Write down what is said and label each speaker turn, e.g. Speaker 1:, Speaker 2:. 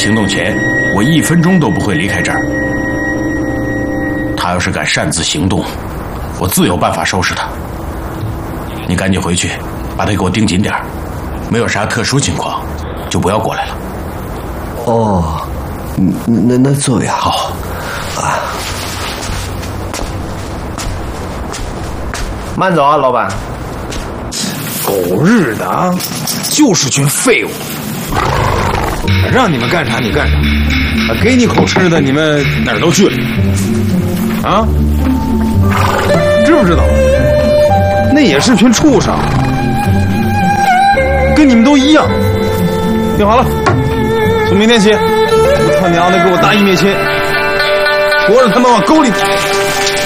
Speaker 1: 行动前，我1分钟都不会离开这儿。他要是敢擅自行动，我自有办法收拾他。你赶紧回去，把他给我盯紧点，没有啥特殊情况，就不要过来了。
Speaker 2: 哦，那这样
Speaker 1: 好
Speaker 2: 啊。
Speaker 3: 慢走啊，老板！
Speaker 4: 狗日的啊，就是群废物！让你们干啥你干啥，给你口吃的你们哪儿都去了啊？知不知道？那也是群畜生，跟你们都一样。听好了，从明天起，他娘的给我大义灭亲，活着他妈往沟里踢！